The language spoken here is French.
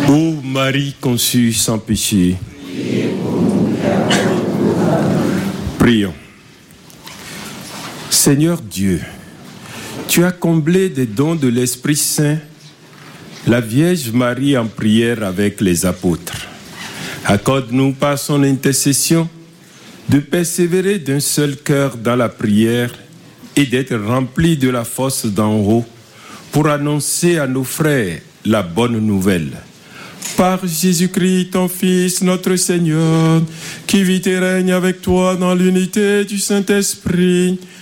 Ô Marie conçue sans péché, prions. Seigneur Dieu, tu as comblé des dons de l'Esprit Saint la Vierge Marie en prière avec les apôtres. Accorde-nous par son intercession de persévérer d'un seul cœur dans la prière et d'être remplis de la force d'en haut pour annoncer à nos frères la bonne nouvelle. Par Jésus-Christ, ton Fils, notre Seigneur, qui vit et règne avec toi dans l'unité du Saint-Esprit,